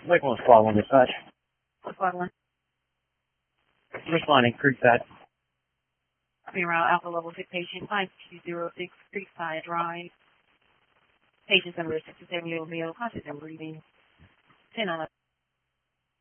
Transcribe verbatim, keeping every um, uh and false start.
Wake one squad one dispatch. Squad one. Responding, Creekside. Be around Alpha Level six patient five two zero six Creekside Drive. Patient number sixty-seven year old male, conscious and breathing. ten on